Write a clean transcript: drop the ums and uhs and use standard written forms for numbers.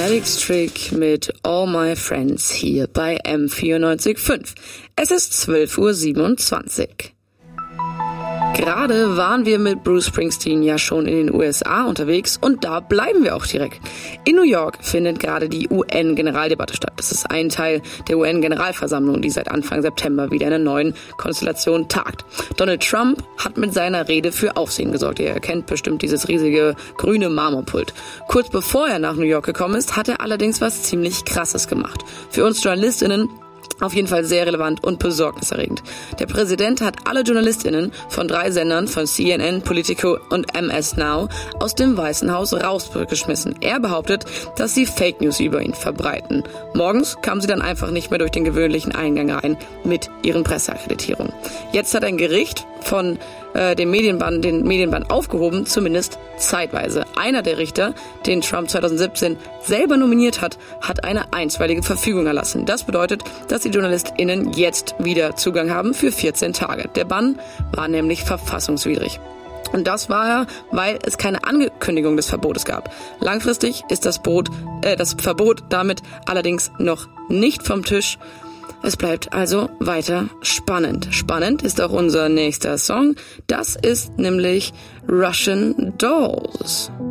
Alex Trick mit All My Friends hier bei M94.5. Es ist 12:27 Uhr. Gerade waren wir mit Bruce Springsteen ja schon in den USA unterwegs und da bleiben wir auch direkt. In New York findet gerade die UN-Generaldebatte statt. Das ist ein Teil der UN-Generalversammlung, die seit Anfang September wieder in einer neuen Konstellation tagt. Donald Trump hat mit seiner Rede für Aufsehen gesorgt. Ihr kennt bestimmt dieses riesige grüne Marmorpult. Kurz bevor er nach New York gekommen ist, hat er allerdings was ziemlich Krasses gemacht. Für uns JournalistInnen auf jeden Fall sehr relevant und besorgniserregend. Der Präsident hat alle JournalistInnen von 3 Sendern, von CNN, Politico und MS Now, aus dem Weißen Haus rausgeschmissen. Er behauptet, dass sie Fake News über ihn verbreiten. Morgens kamen sie dann einfach nicht mehr durch den gewöhnlichen Eingang rein mit ihren Presseakkreditierungen. Jetzt hat ein Gericht von den Medienbann aufgehoben, zumindest zeitweise. Einer der Richter, den Trump 2017 selber nominiert hat, hat eine einstweilige Verfügung erlassen. Das bedeutet, dass die JournalistInnen jetzt wieder Zugang haben für 14 Tage. Der Bann war nämlich verfassungswidrig. Und das war er, weil es keine Ankündigung des Verbotes gab. Langfristig ist das Verbot damit allerdings noch nicht vom Tisch. Es bleibt also weiter spannend. Spannend ist auch unser nächster Song. Das ist nämlich Russian Dolls.